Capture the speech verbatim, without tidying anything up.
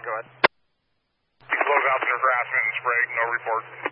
go ahead. Close out to harassment and spray, no report.